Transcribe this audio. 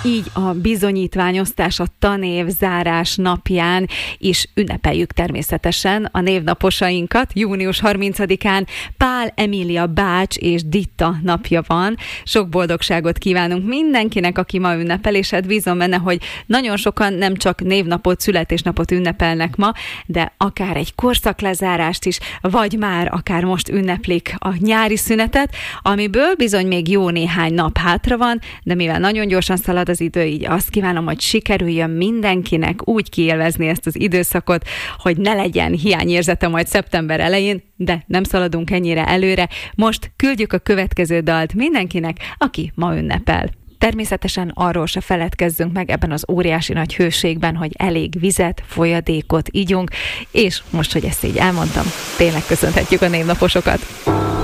így a bizonyítványosztás, a tanévzárás napján is ünnepeljük természetesen a névnaposainkat. Június 30-án Pál Emília bács és Ditta napja van. Sok boldogságot kívánunk mindenkinek, aki ma ünnepel, és hát bízom benne, hogy nagyon sokan nem csak névnapot, születésnapot ünnepelnek ma, de akár egy korszaklezárást is, vagy már akár most ünneplik a nyári szünetet, amiből bizony még jó néhány nap hátra van, de mivel nagyon gyorsan szalad az idő, így azt kívánom, hogy sikerüljön mindenkinek úgy kiélvezni ezt az időszakot, hogy ne legyen hiányérzete majd szeptember elején, de nem szaladunk ennyire előre. Most küldjük a következő dalt mindenkinek, aki ma ünnepel. Természetesen arról se feledkezzünk meg ebben az óriási nagy hőségben, hogy elég vizet, folyadékot igyunk, és most, hogy ezt így elmondtam, tényleg köszönhetjük a névnaposokat.